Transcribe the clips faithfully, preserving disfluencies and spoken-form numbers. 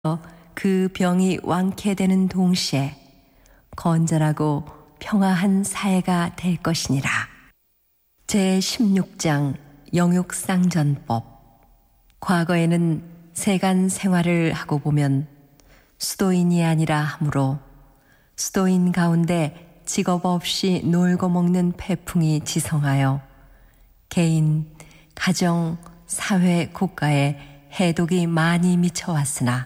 그 병이 완쾌되는 동시에 건전하고 평화한 사회가 될 것이니라. 제십육 장 영육상전법. 과거에는 세간 생활을 하고 보면 수도인이 아니라 하므로 수도인 가운데 직업 없이 놀고 먹는 패풍이 지성하여 개인, 가정, 사회, 국가에 해독이 많이 미쳐왔으나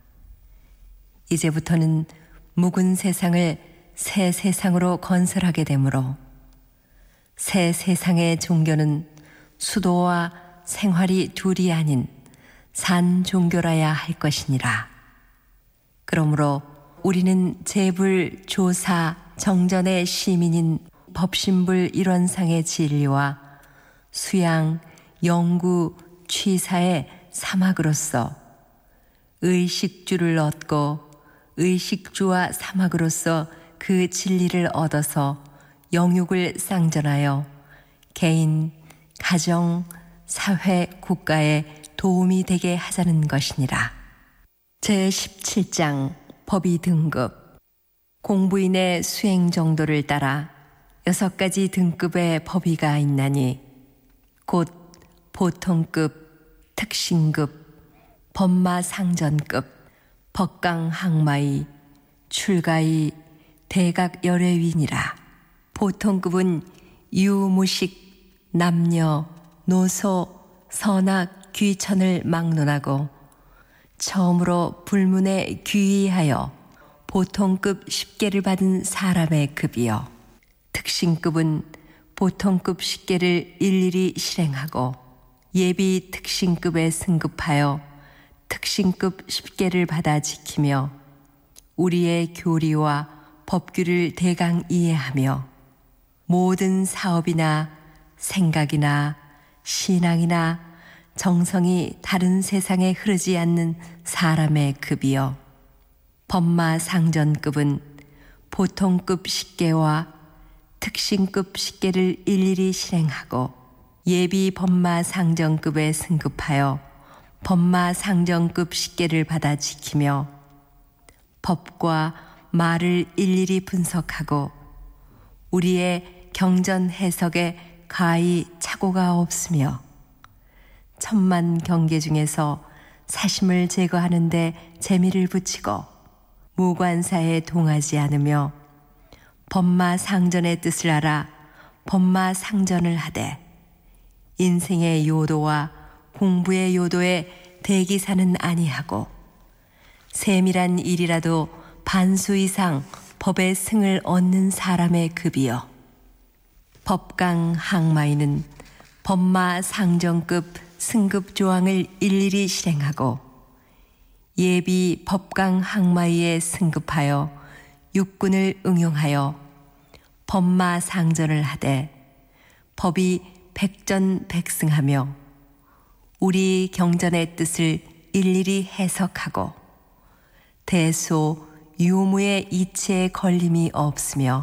이제부터는 묵은 세상을 새 세상으로 건설하게 되므로 새 세상의 종교는 수도와 생활이 둘이 아닌 산 종교라야 할 것이니라. 그러므로 우리는 재불, 조사, 정전의 시민인 법신불 일원상의 진리와 수양, 영구, 취사의 사막으로서 의식주를 얻고 의식주와 사막으로서 그 진리를 얻어서 영육을 쌍전하여 개인, 가정, 사회, 국가에 도움이 되게 하자는 것이니라. 제십칠 장 법의 등급. 공부인의 수행 정도를 따라 여섯 가지 등급의 법의가 있나니 곧 보통급, 특신급, 법마상전급, 법강항마의, 출가의, 대각열애위니라. 보통급은 유무식, 남녀, 노소, 선악, 귀천을 막론하고 처음으로 불문에 귀의하여 보통급 십 개를 받은 사람의 급이요. 특신급은 보통급 십 개를 일일이 실행하고 예비 특신급에 승급하여 특신급 십 개를 받아 지키며 우리의 교리와 법규를 대강 이해하며 모든 사업이나 생각이나 신앙이나 정성이 다른 세상에 흐르지 않는 사람의 급이요. 법마상전급은 보통급 십 개와 특신급 십 개를 일일이 실행하고 예비 법마상전급에 승급하여 법마상전급 십 개를 받아 지키며 법과 말을 일일이 분석하고 우리의 경전 해석에 가히 착오가 없으며 천만 경계 중에서 사심을 제거하는데 재미를 붙이고 무관사에 동하지 않으며 법마상전의 뜻을 알아 법마상전을 하되 인생의 요도와 공부의 요도에 대기사는 아니하고 세밀한 일이라도 반수 이상 법의 승을 얻는 사람의 급이요. 법강항마이는 법마상전급 승급 조항을 일일이 실행하고 예비 법강항마이에 승급하여 육군을 응용하여 법마상전을 하되 법이 백전백승하며 우리 경전의 뜻을 일일이 해석하고 대소 유무의 이치에 걸림이 없으며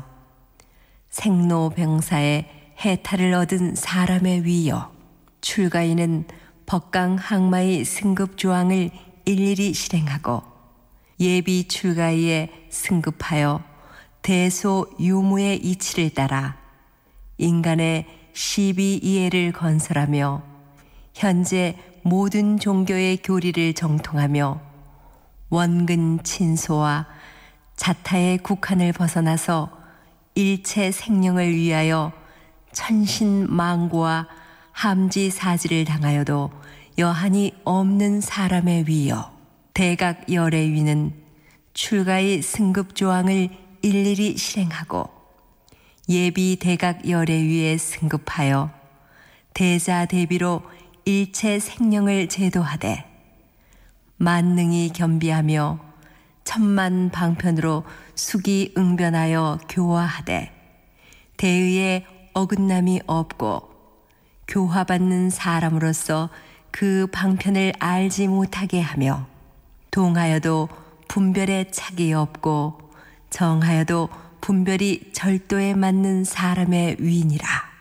생로병사의 해탈을 얻은 사람의 위여. 출가인은 법강항마의 승급 조항을 일일이 실행하고 예비 출가의에 승급하여 대소 유무의 이치를 따라 인간의 시비 이해를 건설하며 현재 모든 종교의 교리를 정통하며 원근 친소와 자타의 국한을 벗어나서 일체 생명을 위하여 천신망고와 함지사지를 당하여도 여한이 없는 사람의 위여. 대각열애위는 출가의 승급 조항을 일일이 실행하고 예비 대각열애위에 승급하여 대자 대비로 일체 생명을 제도하되 만능이 겸비하며 천만 방편으로 수기 응변하여 교화하되 대의에 어긋남이 없고 교화받는 사람으로서 그 방편을 알지 못하게 하며 동하여도 분별에 착이 없고 정하여도 분별이 절도에 맞는 사람의 위니라.